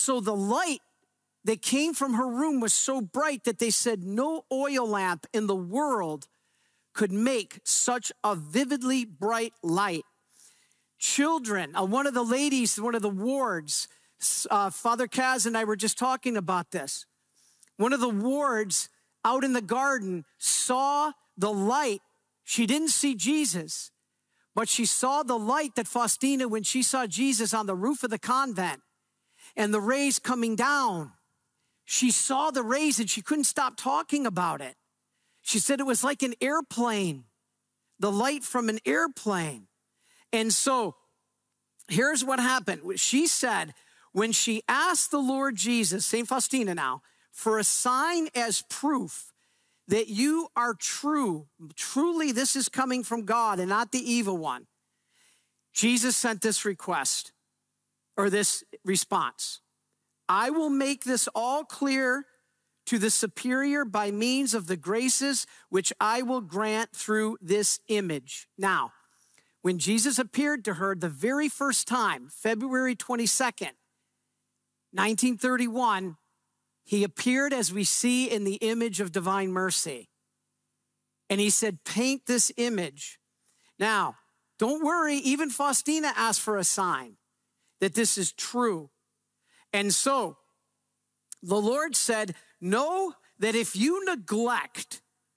so the light that came from her room was so bright that they said no oil lamp in the world could make such a vividly bright light. Children, one of the ladies, one of the wards, Father Kaz and I were just talking about this. One of the wards out in the garden saw the light. She didn't see Jesus, but she saw the light that Faustina, when she saw Jesus on the roof of the convent and the rays coming down, she saw the rays and she couldn't stop talking about it. She said it was like an airplane, the light from an airplane. And so here's what happened. She said, when she asked the Lord Jesus, St. Faustina now, for a sign as proof that you are true, truly this is coming from God and not the evil one, Jesus sent this request or this response. I will make this all clear to the superior by means of the graces which I will grant through this image. Now, when Jesus appeared to her the very first time, February 22nd, 1931, he appeared as we see in the image of divine mercy. And he said, paint this image. Now, don't worry, even Faustina asked for a sign that this is true. And so the Lord said, know that if you neglect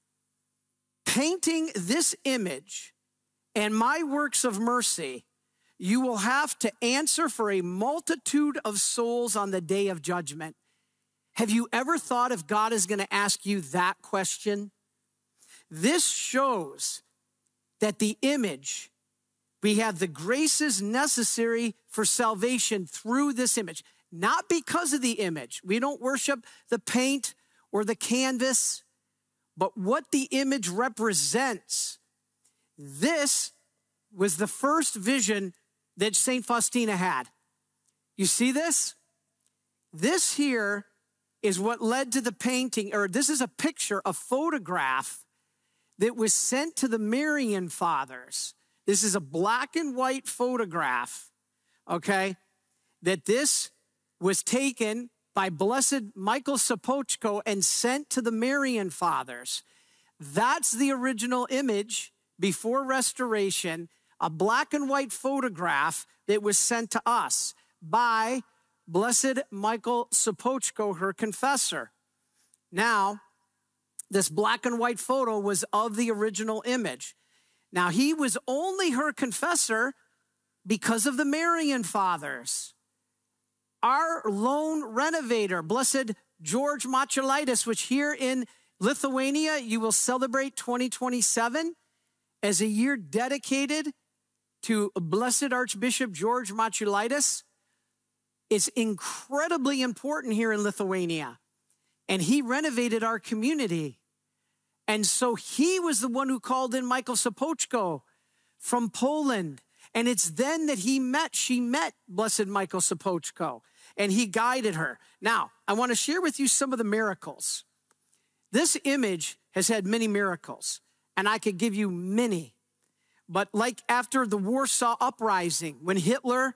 painting this image and my works of mercy, you will have to answer for a multitude of souls on the day of judgment. Have you ever thought if God is going to ask you that question? This shows that the image, we have the graces necessary for salvation through this image. Not because of the image. We don't worship the paint or the canvas, but what the image represents. This was the first vision that St. Faustina had. You see this? This here is what led to the painting, or this is a picture, a photograph that was sent to the Marian Fathers. This is a black and white photograph, okay, that this was taken by Blessed Michael Sopoćko and sent to the Marian Fathers. That's the original image before restoration, a black and white photograph that was sent to us by Blessed Michael Sopoćko, her confessor. Now, this black and white photo was of the original image. Now, he was only her confessor because of the Marian Fathers. Our lone renovator, Blessed George Matulaitis, which here in Lithuania, you will celebrate 2027 as a year dedicated to Blessed Archbishop George Matulaitis. It's incredibly important here in Lithuania. And he renovated our community. And so he was the one who called in Michael Sopoćko from Poland. And it's then that she met Blessed Michael Sopoćko, and he guided her. Now, I want to share with you some of the miracles. This image has had many miracles, and I could give you many. But like after the Warsaw Uprising, when Hitler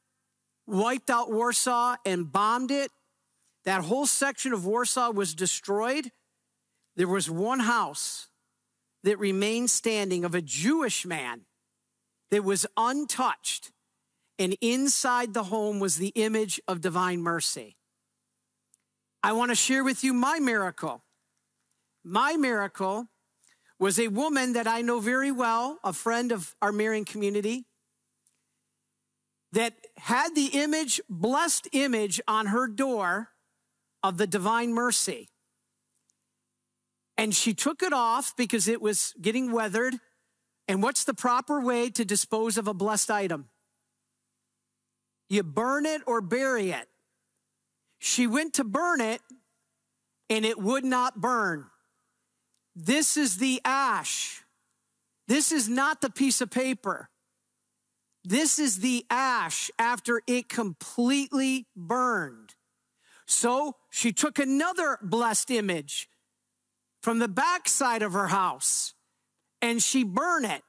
wiped out Warsaw and bombed it, that whole section of Warsaw was destroyed. There was one house that remained standing of a Jewish man that was untouched, and inside the home was the image of divine mercy. I want to share with you my miracle. My miracle was a woman that I know very well, a friend of our Marian community, that had the image, blessed image on her door of the divine mercy. And she took it off because it was getting weathered. And what's the proper way to dispose of a blessed item? You burn it or bury it. She went to burn it, and it would not burn. This is the ash. This is not the piece of paper. This is the ash after it completely burned. So she took another blessed image from the backside of her house, and she burned it.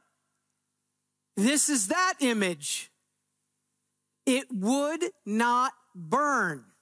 This is that image. It would not burn.